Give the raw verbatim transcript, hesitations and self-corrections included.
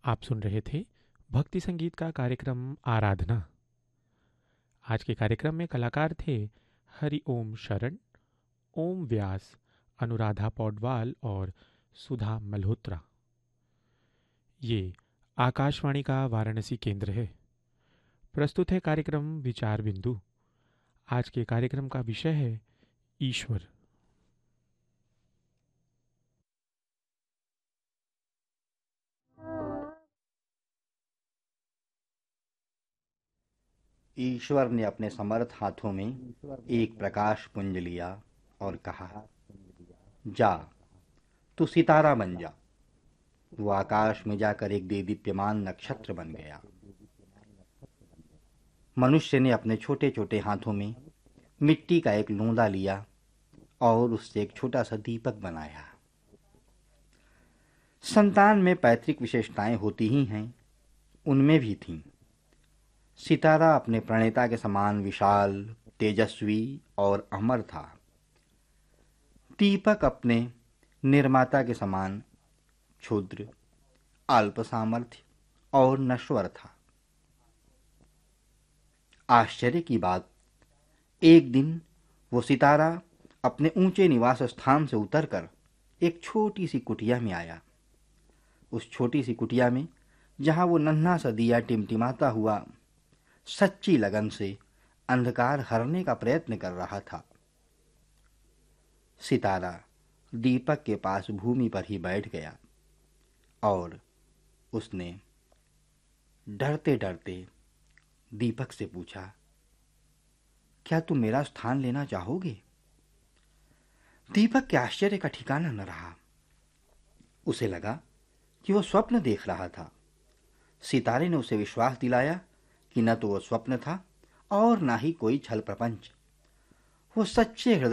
आप सुन रहे थे भक्ति संगीत का कार्यक्रम आराधना। आज के कार्यक्रम में कलाकार थे हरि ओम शरण, ओम व्यास, अनुराधा पौडवाल और सुधा मल्होत्रा। ये आकाशवाणी का वाराणसी केंद्र है। प्रस्तुत है कार्यक्रम विचार बिंदु। आज के कार्यक्रम का विषय है ईश्वर। ईश्वर ने अपने समर्थ हाथों में एक प्रकाश पुंज लिया और कहा, जा तू सितारा बन जा। वो आकाश में जाकर एक देदीप्यमान नक्षत्र बन गया। मनुष्य ने अपने छोटे छोटे हाथों में मिट्टी का एक लूंदा लिया और उससे एक छोटा सा दीपक बनाया। संतान में पैतृक विशेषताएं होती ही हैं, उनमें भी थीं। सितारा अपने प्रणेता के समान विशाल, तेजस्वी और अमर था। दीपक अपने निर्माता के समान क्षुद्र, अल्प सामर्थ्य और नश्वर था। आश्चर्य की बात, एक दिन वो सितारा अपने ऊंचे निवास स्थान से उतरकर एक छोटी सी कुटिया में आया। उस छोटी सी कुटिया में, जहां वो नन्हा सा दिया टिमटिमाता हुआ सच्ची लगन से अंधकार हरने का प्रयत्न कर रहा था। सितारा दीपक के पास भूमि पर ही बैठ गया और उसने डरते डरते दीपक से पूछा, क्या तुम मेरा स्थान लेना चाहोगे? दीपक के आश्चर्य का ठिकाना न रहा। उसे लगा कि वह स्वप्न देख रहा था। सितारे ने उसे विश्वास दिलाया कि न तो वह स्वप्न था और न ही कोई छल प्रपंच। वो सच्चे हृदय